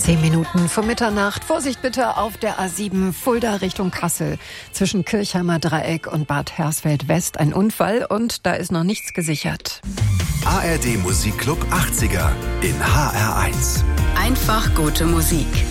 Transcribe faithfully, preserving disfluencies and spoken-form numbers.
Zehn Minuten vor Mitternacht. Vorsicht bitte auf der A sieben Fulda Richtung Kassel. Zwischen Kirchheimer Dreieck und Bad Hersfeld West ein Unfall und da ist noch nichts gesichert. A R D Musikclub achtziger in H R eins. Einfach gute Musik.